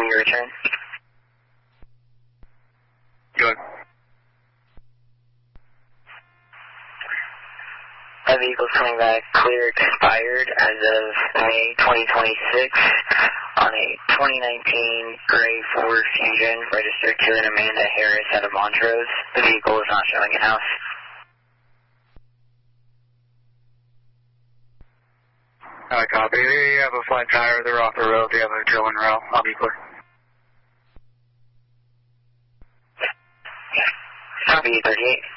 your return. Good. That vehicle's coming back clear expired as of May 2026 on a 2019 gray Ford Fusion registered to an Amanda Harris out of Montrose. The vehicle is not showing in-house. Alright, copy. You have a flat tire. They're off the road. They have a drill and rail. I'll be clear. Copy 38.